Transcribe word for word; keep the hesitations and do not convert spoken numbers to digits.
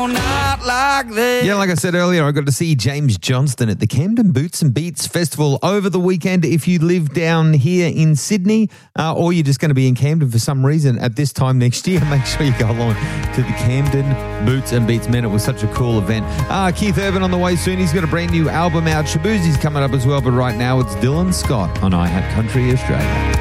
no, not like this. Yeah, like I said earlier, I got to see James Johnston at the Camden Boots and Beats Festival over the weekend. If you live down here in Sydney uh, or you're just going to be in Camden for some reason at this time next year, make sure you go along to the Camden Boots and Beats. Man, it was such a cool event. Uh, Keith Urban on the way soon. He's got a brand new album out. Shabuzi's coming up as well, but right now it's Dylan Scott on iHat Country Australia.